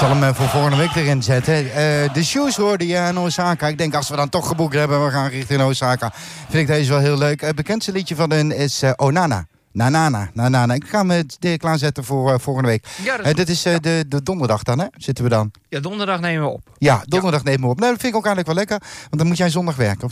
zal hem voor volgende week erin zetten. De Shoes hoorde je in Osaka. Ik denk als we dan toch geboekt hebben, we gaan richting Osaka. Vind ik deze wel heel leuk. Het bekendste liedje van hen is Onana. Nanana. Ik ga me klaarzetten voor volgende week. Ja, dit is de donderdag dan, hè? Zitten we dan? Ja, donderdag nemen we op. Ja, donderdag nemen we op. Nou, dat vind ik ook eigenlijk wel lekker. Want dan moet jij zondag werken, of